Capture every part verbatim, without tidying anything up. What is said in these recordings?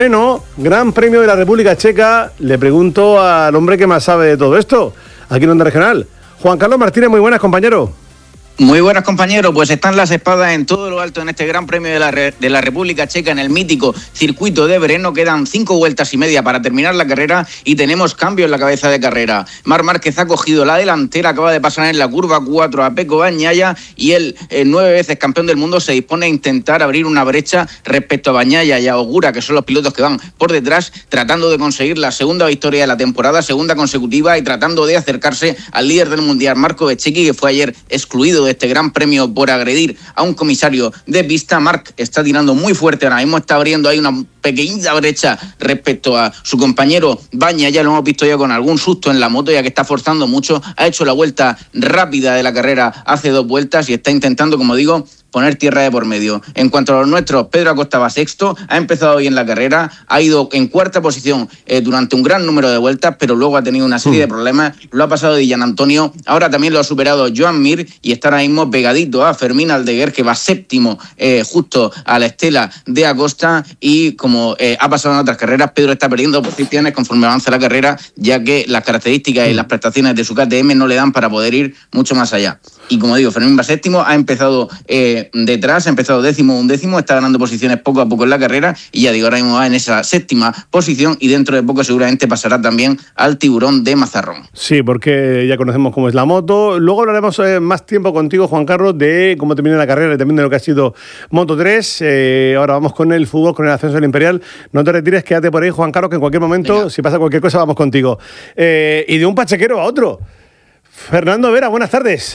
Bueno, Gran Premio de la República Checa. Le pregunto al hombre que más sabe de todo esto, aquí en Onda Regional. Juan Carlos Martínez, muy buenas, compañero. Muy buenas, compañeros. Pues están las espadas en todo lo alto en este Gran Premio de la, Re- de la República Checa, en el mítico circuito de Brno. Quedan cinco vueltas y media para terminar la carrera y tenemos cambio en la cabeza de carrera. Marc Márquez ha cogido la delantera, acaba de pasar en la curva cuatro a Pecco Bagnaia y el eh, nueve veces campeón del mundo se dispone a intentar abrir una brecha respecto a Bagnaia y a Ogura, que son los pilotos que van por detrás, tratando de conseguir la segunda victoria de la temporada, segunda consecutiva, y tratando de acercarse al líder del mundial, Marco Bezzecchi, que fue ayer excluido de este Gran Premio por agredir a un comisario de pista. Marc está tirando muy fuerte ahora mismo, está abriendo ahí una pequeñita brecha respecto a su compañero Bagnaia. Ya lo hemos visto ya con algún susto en la moto, ya que está forzando mucho. Ha hecho la vuelta rápida de la carrera hace dos vueltas y está intentando, como digo, poner tierra de por medio. En cuanto a los nuestros, Pedro Acosta va sexto, ha empezado bien la carrera, ha ido en cuarta posición eh, durante un gran número de vueltas, pero luego ha tenido una serie de problemas, lo ha pasado de Gian Antonio, ahora también lo ha superado Joan Mir y está ahora mismo pegadito a Fermín Aldeguer, que va séptimo eh, justo a la estela de Acosta, y como eh, ha pasado en otras carreras, Pedro está perdiendo posiciones conforme avanza la carrera, ya que las características y las prestaciones de su K T M no le dan para poder ir mucho más allá. Y como digo, Fermín va séptimo, ha empezado eh, detrás, ha empezado décimo, undécimo, está ganando posiciones poco a poco en la carrera y ya digo, ahora mismo va en esa séptima posición y dentro de poco seguramente pasará también al Tiburón de Mazarrón. Sí, porque ya conocemos cómo es la moto. Luego hablaremos eh, más tiempo contigo, Juan Carlos, de cómo termina la carrera y también de lo que ha sido Moto tres. Eh, ahora vamos con el fútbol, con el ascenso del Imperial. No te retires, quédate por ahí, Juan Carlos, que en cualquier momento, venga, si pasa cualquier cosa, vamos contigo. Eh, y de un pachequero a otro. Fernando Vera, buenas tardes.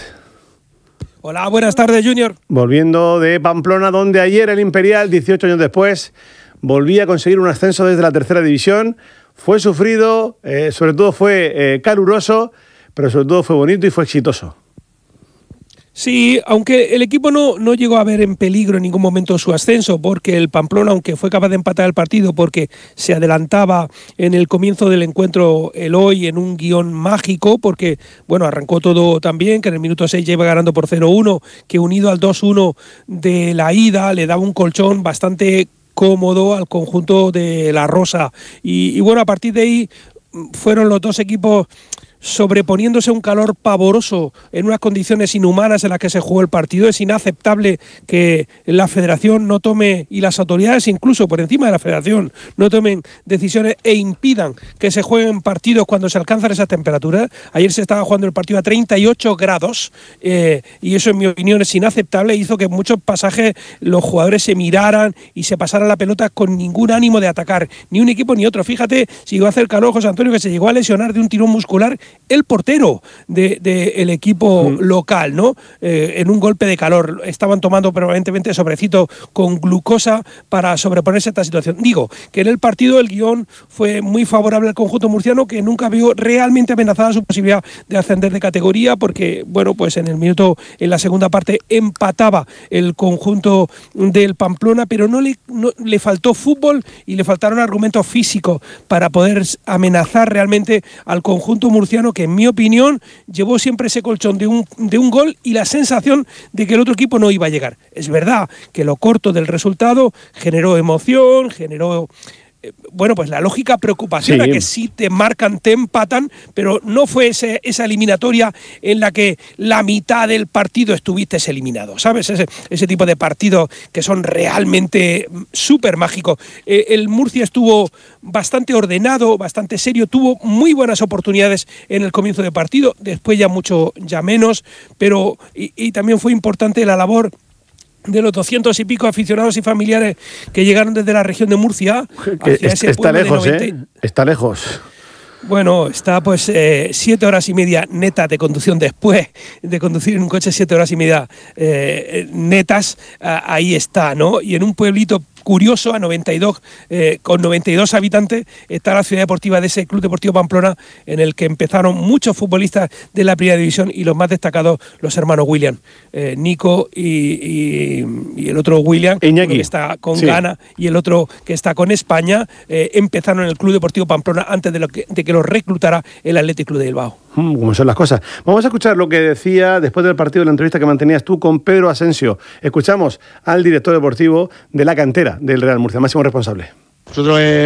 Hola, buenas tardes, Junior. Volviendo de Pamplona, donde ayer el Imperial, dieciocho años después, volvía a conseguir un ascenso desde la tercera división. Fue sufrido, eh, sobre todo fue eh, caluroso, pero sobre todo fue bonito y fue exitoso. Sí, aunque el equipo no, no llegó a ver en peligro en ningún momento su ascenso, porque el Pamplona, aunque fue capaz de empatar el partido porque se adelantaba en el comienzo del encuentro el hoy en un guión mágico, porque bueno, arrancó todo tan bien, que en el minuto seis ya iba ganando por cero uno, que unido al dos uno de la ida le daba un colchón bastante cómodo al conjunto de la Rosa. Y, y bueno, a partir de ahí fueron los dos equipos sobreponiéndose a un calor pavoroso en unas condiciones inhumanas en las que se jugó el partido. Es inaceptable que la federación no tome, y las autoridades incluso por encima de la federación, no tomen decisiones e impidan que se jueguen partidos cuando se alcanzan esas temperaturas. Ayer se estaba jugando el partido a treinta y ocho grados eh, y eso, en mi opinión, es inaceptable. Hizo que en muchos pasajes los jugadores se miraran y se pasaran la pelota con ningún ánimo de atacar, ni un equipo ni otro. Fíjate, si llegó a hacer calor, José Antonio, que se llegó a lesionar de un tirón muscular el portero del de, de equipo mm. local, ¿no? Eh, en un golpe de calor. Estaban tomando permanentemente sobrecito con glucosa para sobreponerse a esta situación. Digo, que en el partido el guión fue muy favorable al conjunto murciano, que nunca vio realmente amenazada su posibilidad de ascender de categoría, porque, bueno, pues en el minuto, en la segunda parte, empataba el conjunto del Pamplona, pero no le, no, le faltó fútbol y le faltaron argumentos físicos para poder amenazar realmente al conjunto murciano, que en mi opinión llevó siempre ese colchón de un, de un gol y la sensación de que el otro equipo no iba a llegar. Es verdad que lo corto del resultado generó emoción, generó... bueno, pues la lógica preocupación, sí, a que si te marcan, te empatan, pero no fue ese, esa eliminatoria en la que la mitad del partido estuviste eliminado, ¿sabes? Ese, ese tipo de partidos que son realmente súper mágicos. Eh, el Murcia estuvo bastante ordenado, bastante serio, tuvo muy buenas oportunidades en el comienzo de partido, después ya mucho, ya menos, pero y, y también fue importante la labor de los doscientos y pico aficionados y familiares que llegaron desde la región de Murcia. Hacia ese está lejos, noventa... ¿eh? Está lejos. Bueno, está pues eh, siete horas y media netas de conducción después de conducir en un coche, siete horas y media eh, netas, a, ahí está, ¿no? Y en un pueblito curioso, a noventa y dos, eh, con noventa y dos habitantes, está la ciudad deportiva de ese Club Deportivo Pamplona, en el que empezaron muchos futbolistas de la primera división y los más destacados, los hermanos William, eh, Nico y, y, y el otro William, Iñaki, que está con sí. Ghana, y el otro que está con España, eh, empezaron en el Club Deportivo Pamplona antes de, lo que, de que los reclutara el Athletic Club de Bilbao. Mm, ¿Cómo son las cosas? Vamos a escuchar lo que decía después del partido, de la entrevista que mantenías tú con Pedro Asensio. Escuchamos al director deportivo de la cantera del Real Murcia, máximo responsable. Nosotros eh,